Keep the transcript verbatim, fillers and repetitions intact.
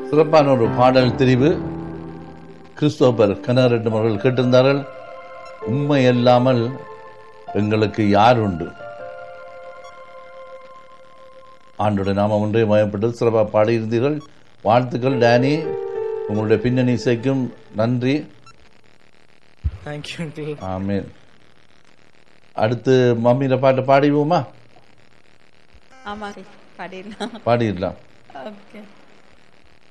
சிறப்பான ஒரு பாடல் தெரிவு கிறிஸ்தோபர் கனகரெட்டும் அவர்கள் கேட்டிருந்தார்கள். உண்மை இல்லாமல் எங்களுக்கு யார் உண்டு? ஆண்டோட நாமம் ஒன்றே மயப்பட்டது. சிறப்பாக பாடியிருந்தீர்கள். வாழ்த்துக்கள் டேனி. உங்களுடைய பின்னணி இசைக்கும் நன்றி. ஆமீன். அடுத்து மம்மியில பாட்டு பாடிடுவோமா? பாடிடலாம். பாடிடலாம். ஓகே.